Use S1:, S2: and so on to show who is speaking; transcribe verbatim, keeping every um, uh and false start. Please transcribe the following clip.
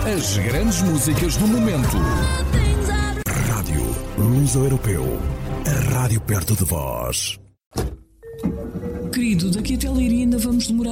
S1: As grandes músicas do momento. Rádio Luso-Europeu. A rádio perto de vós.
S2: Querido, daqui até Leiria ainda vamos demorar